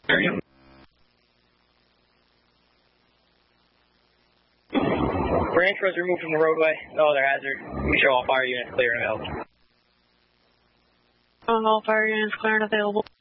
Branch was removed from the roadway. No other hazard. We show all fire units clear and available. All fire units clear and available.